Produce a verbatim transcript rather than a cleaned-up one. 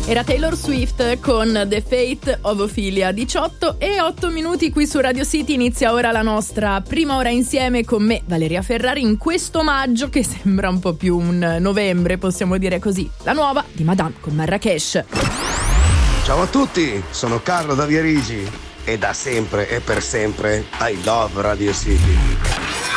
Era Taylor Swift con The Fate of Ophelia. Diciotto e otto minuti qui su Radio City. Inizia ora la nostra prima ora insieme con me, Valeria Ferrari, in questo maggio che sembra un po' più un novembre, possiamo dire così. La nuova di Madame con Marrakesh. Ciao a tutti, sono Carlo da Viarigi e da sempre e per sempre I love Radio City.